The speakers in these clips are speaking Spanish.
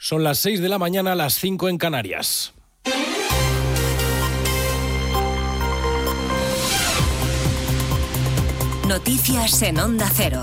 Son las 6 de la mañana, las 5 en Canarias. Noticias en Onda Cero.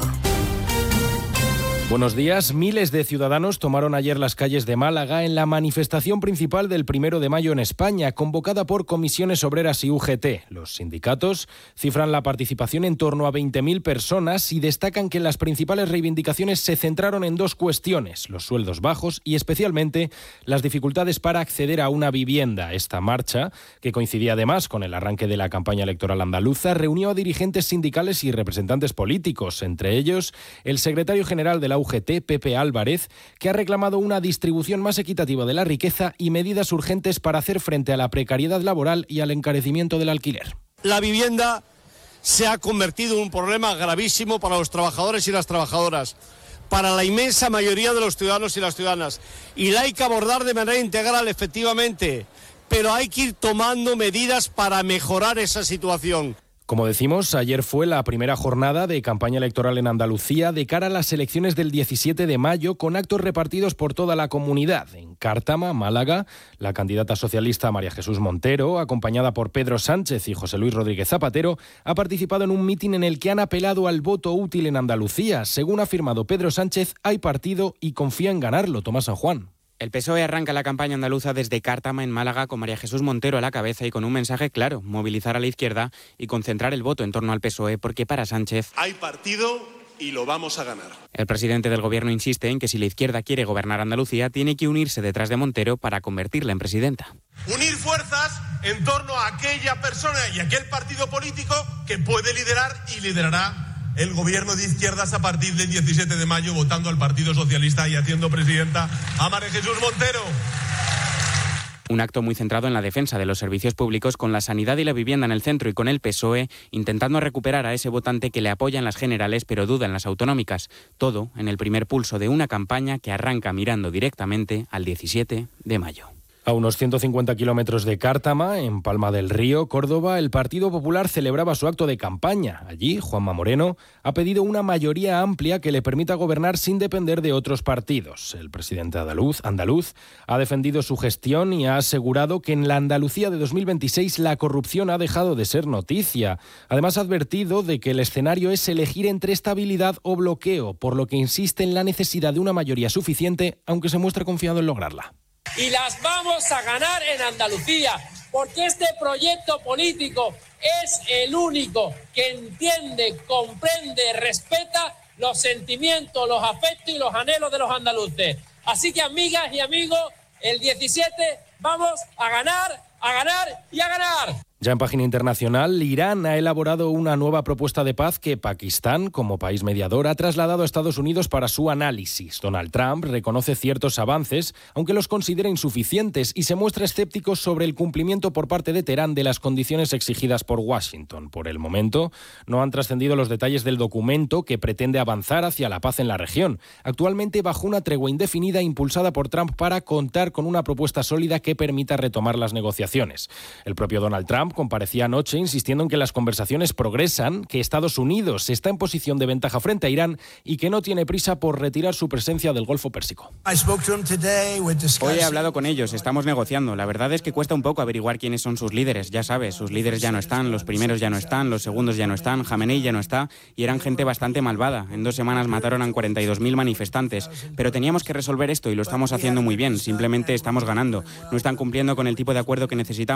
Buenos días. Miles de ciudadanos tomaron ayer las calles de Málaga en la manifestación principal del 1 de mayo en España, convocada por comisiones obreras y UGT. Los sindicatos cifran la participación en torno a 20.000 personas y destacan que las principales reivindicaciones se centraron en dos cuestiones: los sueldos bajos y especialmente las dificultades para acceder a una vivienda. Esta marcha, que coincidía además con el arranque de la campaña electoral andaluza, reunió a dirigentes sindicales y representantes políticos, entre ellos el secretario general de la UGT, Pepe Álvarez, que ha reclamado una distribución más equitativa de la riqueza y medidas urgentes para hacer frente a la precariedad laboral y al encarecimiento del alquiler. La vivienda se ha convertido en un problema gravísimo para los trabajadores y las trabajadoras, para la inmensa mayoría de los ciudadanos y las ciudadanas, y la hay que abordar de manera integral, efectivamente, pero hay que ir tomando medidas para mejorar esa situación. Como decimos, ayer fue la primera jornada de campaña electoral en Andalucía de cara a las elecciones del 17 de mayo, con actos repartidos por toda la comunidad. En Cártama, Málaga, la candidata socialista María Jesús Montero, acompañada por Pedro Sánchez y José Luis Rodríguez Zapatero, ha participado en un mitin en el que han apelado al voto útil en Andalucía. Según ha afirmado Pedro Sánchez, hay partido y confía en ganarlo. Tomás San Juan. El PSOE arranca la campaña andaluza desde Cártama, en Málaga, con María Jesús Montero a la cabeza y con un mensaje claro: movilizar a la izquierda y concentrar el voto en torno al PSOE, porque para Sánchez hay partido y lo vamos a ganar. El presidente del gobierno insiste en que si la izquierda quiere gobernar Andalucía, tiene que unirse detrás de Montero para convertirla en presidenta. Unir fuerzas en torno a aquella persona y aquel partido político que puede liderar y liderará el gobierno de izquierdas a partir del 17 de mayo, votando al Partido Socialista y haciendo presidenta a María Jesús Montero. Un acto muy centrado en la defensa de los servicios públicos, con la sanidad y la vivienda en el centro, y con el PSOE intentando recuperar a ese votante que le apoya en las generales pero duda en las autonómicas. Todo en el primer pulso de una campaña que arranca mirando directamente al 17 de mayo. A unos 150 kilómetros de Cártama, en Palma del Río, Córdoba, el Partido Popular celebraba su acto de campaña. Allí, Juanma Moreno ha pedido una mayoría amplia que le permita gobernar sin depender de otros partidos. El presidente andaluz ha defendido su gestión y ha asegurado que en la Andalucía de 2026 la corrupción ha dejado de ser noticia. Además, ha advertido de que el escenario es elegir entre estabilidad o bloqueo, por lo que insiste en la necesidad de una mayoría suficiente, aunque se muestra confiado en lograrla. Y las vamos a ganar en Andalucía, porque este proyecto político es el único que entiende, comprende, respeta los sentimientos, los afectos y los anhelos de los andaluces. Así que, amigas y amigos, el 17 vamos a ganar y a ganar. Ya en página internacional, Irán ha elaborado una nueva propuesta de paz que Pakistán, como país mediador, ha trasladado a Estados Unidos para su análisis. Donald Trump reconoce ciertos avances, aunque los considera insuficientes, y se muestra escéptico sobre el cumplimiento por parte de Teherán de las condiciones exigidas por Washington. Por el momento, no han trascendido los detalles del documento que pretende avanzar hacia la paz en la región, actualmente bajo una tregua indefinida impulsada por Trump para contar con una propuesta sólida que permita retomar las negociaciones. El propio Donald Trump comparecía anoche insistiendo en que las conversaciones progresan, que Estados Unidos está en posición de ventaja frente a Irán y que no tiene prisa por retirar su presencia del Golfo Pérsico. Hoy he hablado con ellos, estamos negociando. La verdad es que cuesta un poco averiguar quiénes son sus líderes. Ya sabes, sus líderes ya no están, los primeros ya no están, los segundos ya no están, Jamenei ya no está, y eran gente bastante malvada. En 2 semanas mataron a 42.000 manifestantes. Pero teníamos que resolver esto y lo estamos haciendo muy bien. Simplemente estamos ganando. No están cumpliendo con el tipo de acuerdo que necesitamos.